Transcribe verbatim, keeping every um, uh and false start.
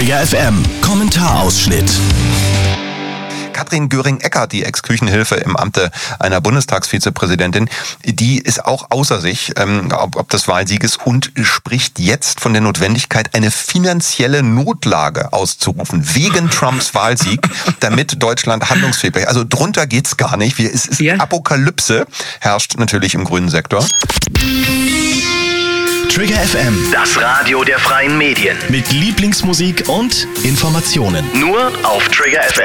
Trigger F M Kommentarausschnitt. Katrin Göring-Eckardt, die Ex-Küchenhilfe im Amte einer Bundestagsvizepräsidentin, die ist auch außer sich, ähm, ob, ob des Wahlsieges, und spricht jetzt von der Notwendigkeit, eine finanzielle Notlage auszurufen wegen Trumps Wahlsieg, damit Deutschland handlungsfähig ist. Also drunter geht's gar nicht. Wir, es ist ja. Apokalypse, herrscht natürlich im grünen Sektor. Trigger F M, Das Radio der freien Medien. mit Lieblingsmusik und Informationen. Nur auf Trigger F M.